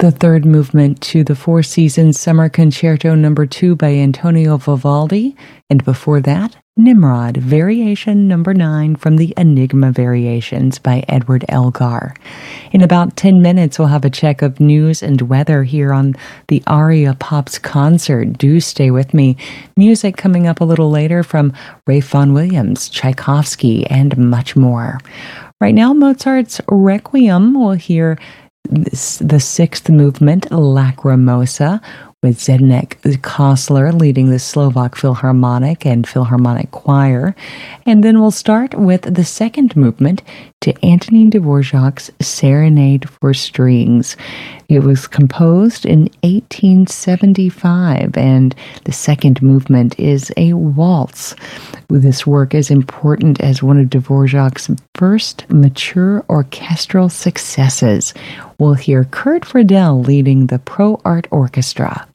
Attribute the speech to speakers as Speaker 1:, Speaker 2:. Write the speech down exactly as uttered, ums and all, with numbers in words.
Speaker 1: the third movement to the Four Seasons Summer Concerto Number two by Antonio Vivaldi, and before that, Nimrod, Variation Number nine from the Enigma Variations by Edward Elgar. In about ten minutes, we'll have a check of news and weather here on the Aria Pops concert. Do stay with me. Music coming up a little later from Ralph Vaughan Williams, Tchaikovsky, and much more. Right now, Mozart's Requiem. We'll hear this, the sixth movement, Lacrimosa, with Zdeněk Kosler leading the Slovak Philharmonic and Philharmonic Choir. And then we'll start with the second movement to Antonin Dvorak's Serenade for Strings. It was composed in eighteen seventy-five, and the second movement is a waltz. This work is important as one of Dvorak's first mature orchestral successes. We'll hear Kurt Friedel leading the Pro Art Orchestra.